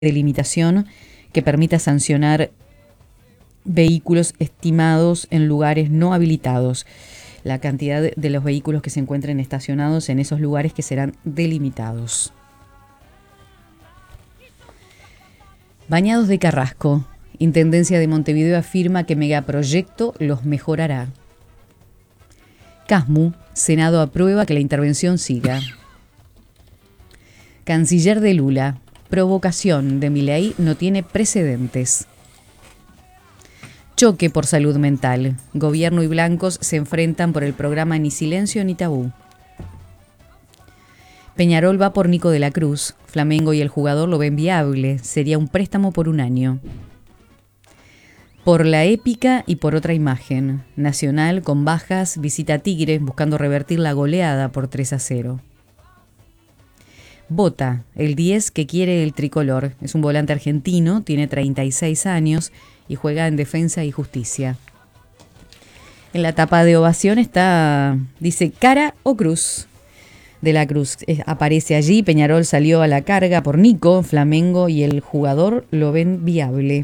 delimitación que permita sancionar vehículos estimados en lugares no habilitados. La cantidad de los vehículos que se encuentren estacionados en esos lugares que serán delimitados. Bañados de Carrasco. Intendencia de Montevideo afirma que megaproyecto los mejorará. Casmu. Senado aprueba que la intervención siga. Canciller de Lula. Provocación de Milei no tiene precedentes. Choque por salud mental. Gobierno y blancos se enfrentan por el programa Ni Silencio ni Tabú. Peñarol va por Nico de la Cruz. Flamengo y el jugador lo ven viable. Sería un préstamo por 1 año. Por la épica y por otra imagen. Nacional con bajas visita a Tigre buscando revertir la goleada por 3-0. Bota, el 10 que quiere el tricolor. Es un volante argentino, tiene 36 años y juega en Defensa y Justicia. En la tapa de ovación está, dice, cara o cruz. De la Cruz aparece allí. Peñarol salió a la carga por Nico. Flamengo y el jugador lo ven viable.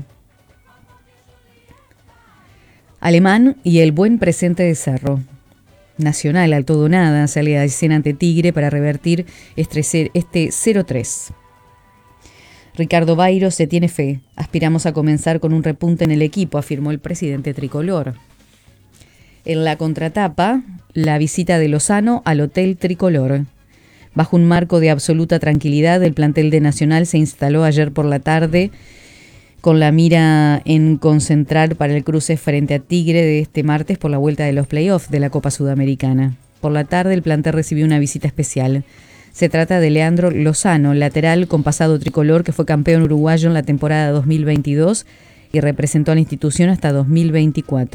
Alemán y el buen presente de Cerro. Nacional al todo nada sale a escena ante Tigre para revertir este 0-3. Ricardo Bairo se tiene fe. Aspiramos a comenzar con un repunte en el equipo, afirmó el presidente tricolor. En la contratapa, la visita de Lozano al Hotel Tricolor. Bajo un marco de absoluta tranquilidad, el plantel de Nacional se instaló ayer por la tarde con la mira en concentrar para el cruce frente a Tigre de este martes por la vuelta de los playoffs de la Copa Sudamericana. Por la tarde el plantel recibió una visita especial. Se trata de Leandro Lozano, lateral con pasado tricolor que fue campeón uruguayo en la temporada 2022 y representó a la institución hasta 2024.